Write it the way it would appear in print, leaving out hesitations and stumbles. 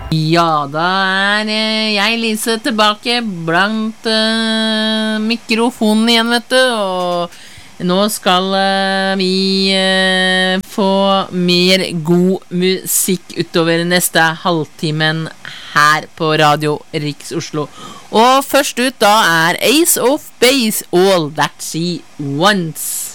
Ja, da jeg, Lise, tilbake blant mikrofonen igjen, vet du, og nå skal vi få mer god musikk utover neste halvtimen her på Radio Riks Oslo. Og først ut da Ace of Base, All That She Wants.